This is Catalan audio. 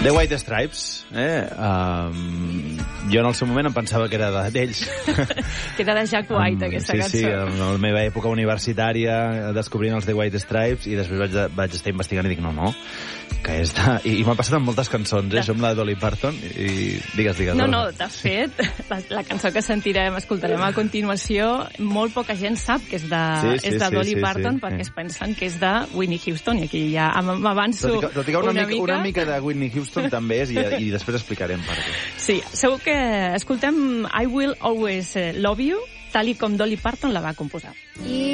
The White Stripes, jo en el seu moment em pensava que era d'ells. Que era de Jack White, aquesta cançó. Sí, en la meva època universitària, descobrint els The White Stripes, i després vaig estar investigant i dic, no, que és de... I m'ha passat amb moltes cançons, això amb la Dolly Parton, i digues. No, de fet, la cançó que sentirem, escoltarem a continuació, molt poca gent sap que és de Dolly Parton, perquè es pensen que és de Whitney Houston, i aquí ja m'avanço tot i que una mica de Whitney Houston també és, i després explicarem per què. Sí, segur que escoltem I Will Always Love You, tal i com Dolly Parton la va composar.